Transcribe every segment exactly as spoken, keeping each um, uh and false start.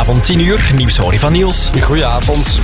Goedenavond, tien uur. Nieuws hoor je van Niels. Goedenavond.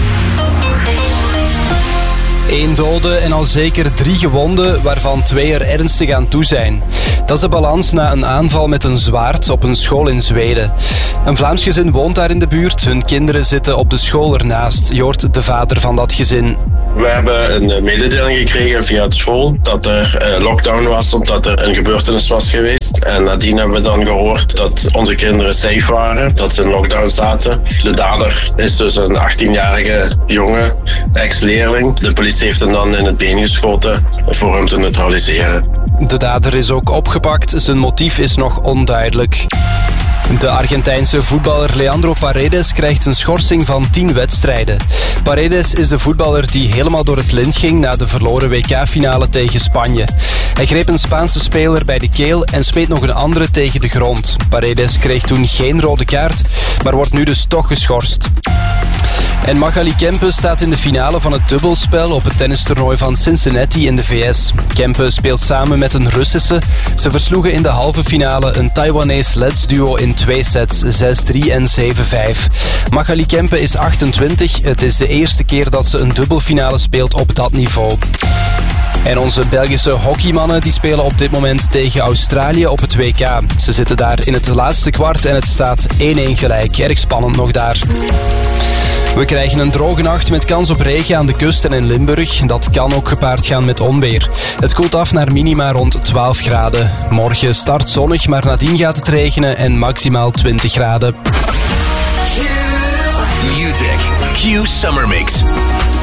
Eén dode en al zeker drie gewonden, waarvan twee er ernstig aan toe zijn. Dat is de balans na een aanval met een zwaard op een school in Zweden. Een Vlaams gezin woont daar in de buurt. Hun kinderen zitten op de school ernaast. Je hoort de vader van dat gezin. We hebben een mededeling gekregen via de school dat er lockdown was omdat er een gebeurtenis was geweest. En nadien hebben we dan gehoord dat onze kinderen safe waren, dat ze in lockdown zaten. De dader is dus een achttienjarige jongen, ex-leerling. De politie heeft hem dan in het been geschoten voor hem te neutraliseren. De dader is ook opgepakt. Zijn motief is nog onduidelijk. De Argentijnse voetballer Leandro Paredes krijgt een schorsing van tien wedstrijden. Paredes is de voetballer die helemaal door het lint ging na de verloren W K-finale tegen Spanje. Hij greep een Spaanse speler bij de keel en smeet nog een andere tegen de grond. Paredes kreeg toen geen rode kaart, maar wordt nu dus toch geschorst. En Magali Kempe staat in de finale van het dubbelspel op het tennistoernooi van Cincinnati in de V S. Kempe speelt samen met een Russische. Ze versloegen in de halve finale een Taiwanese ledsduo in twee sets, zes drie en zeven vijf. Magali Kempe is achtentwintig. Het is de eerste keer dat ze een dubbelfinale speelt op dat niveau. En onze Belgische hockeymannen die spelen op dit moment tegen Australië op het W K. Ze zitten daar in het laatste kwart en het staat één-één gelijk. Erg spannend nog daar. We krijgen een droge nacht met kans op regen aan de kust en in Limburg. Dat kan ook gepaard gaan met onweer. Het koelt af naar minima rond twaalf graden. Morgen start zonnig, maar nadien gaat het regenen en maximaal twintig graden. Music. Q Summer Mix.